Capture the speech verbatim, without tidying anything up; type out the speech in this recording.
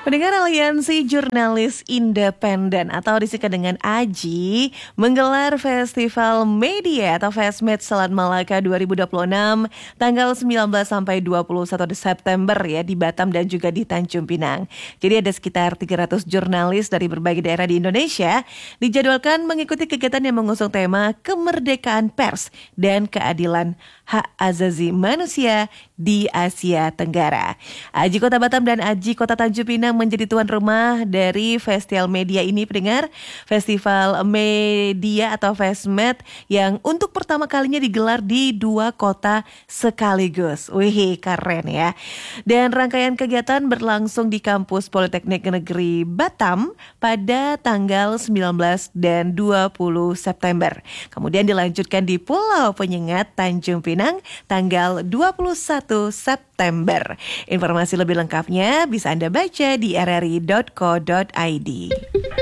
Pendengar Aliansi Jurnalis Independen atau disingkat dengan A J I menggelar Festival Media atau Fesmed Selat Malaka dua ribu dua puluh enam tanggal sembilan belas sampai dua puluh satu September ya di Batam dan juga di Tanjung Pinang. Jadi ada sekitar tiga ratus jurnalis dari berbagai daerah di Indonesia dijadwalkan mengikuti kegiatan yang mengusung tema kemerdekaan pers dan keadilan hak azazi manusia di Asia Tenggara. A J I Kota Batam dan A J I Kota Tanjung Pinang menjadi tuan rumah dari Festival Media ini, pendengar. Festival Media atau Fesmed yang untuk pertama kalinya digelar di dua kota sekaligus. Wih, keren ya. Dan rangkaian kegiatan berlangsung di Kampus Politeknik Negeri Batam pada tanggal sembilan belas dan dua puluh September. Kemudian dilanjutkan di Pulau Penyengat Tanjung Pinang tanggal dua puluh satu September. Informasi lebih lengkapnya bisa Anda baca di r r i dot co dot i d.